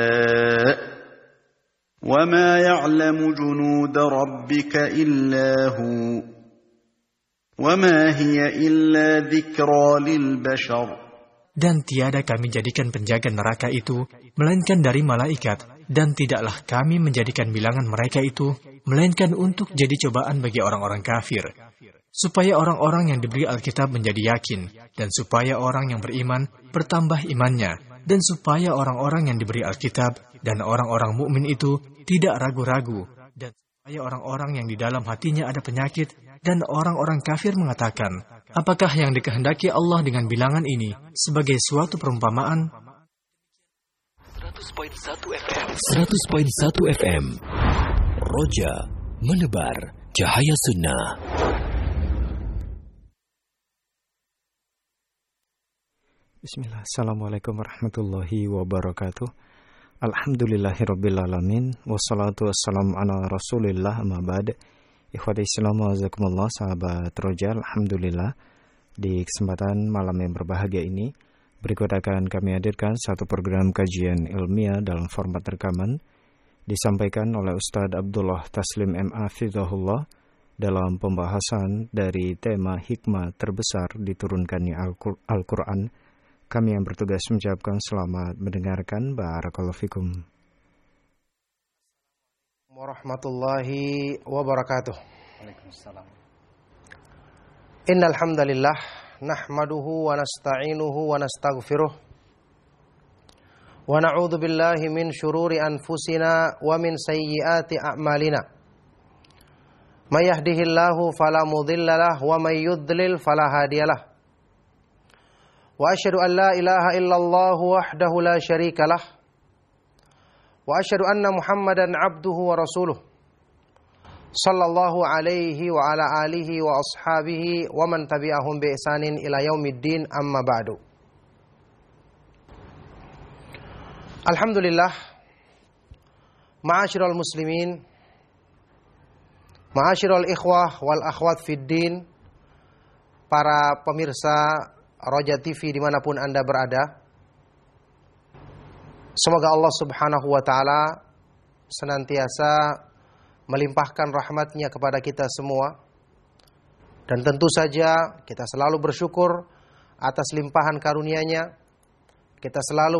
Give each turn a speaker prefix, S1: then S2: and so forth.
S1: وَمَا يَعْلَمُ جُنُودَ رَبِّكَ إِلَّا هُوَ وَمَا هِيَ إِلَّا ذِكْرَى لِلْبَشَرِ.
S2: Dan tiada kami jadikan penjaga neraka itu, melainkan dari malaikat, dan tidaklah kami menjadikan bilangan mereka itu, melainkan untuk jadi cobaan bagi orang-orang kafir, supaya orang-orang yang diberi Alkitab menjadi yakin, dan supaya orang yang beriman bertambah imannya, dan supaya orang-orang yang diberi Alkitab dan orang-orang mukmin itu tidak ragu-ragu, dan supaya orang-orang yang di dalam hatinya ada penyakit, dan orang-orang kafir mengatakan, apakah yang dikehendaki Allah dengan bilangan ini sebagai suatu perumpamaan?
S3: 100.1 FM Roja menebar cahaya sunnah.
S4: Bismillah. Assalamualaikum warahmatullahi wabarakatuh. Alhamdulillahirrabbilalamin. Wassalatu wassalamu ala rasulillah amma ba'd. Ikhwati Islam wajazakumullah, sahabat Roja. Alhamdulillah, di kesempatan malam yang berbahagia ini, berikut akan kami hadirkan satu program kajian ilmiah dalam format rekaman, disampaikan oleh Ustadz Abdullah Taslim M.A. Fidhahullah dalam pembahasan dari tema hikmah terbesar diturunkannya Al-Quran. Kami yang bertugas mengucapkan selamat mendengarkan. Barakallahu fikum.
S5: Warahmatullahi wabarakatuh. Waalaikumsalam. Innal hamdalillah nahmaduhu wa nasta'inuhu wa nastaghfiruh wa na'udzu billahi min syururi anfusina wa min sayyiati a'malina. May yahdihillahu fala mudhillalah wa may yudlil fala hadiyalah. Wa asyhadu an la ilaha illallah wahdahu la syarikalah. Wa asyhadu anna Muhammadan abduhu wa rasuluh. Sallallahu alaihi wa ala alihi wa ashabihi wa man tabi'ahum bi ihsanin ila yaumiddin, amma ba'du. Alhamdulillah, ma'asyiral muslimin, ma'asyiral ikhwah wal akhwat fid din, para pemirsa Roja TV dimanapun Anda berada, semoga Allah subhanahu wa ta'ala senantiasa melimpahkan rahmatnya kepada kita semua. Dan tentu saja kita selalu bersyukur atas limpahan karunia-Nya. Kita selalu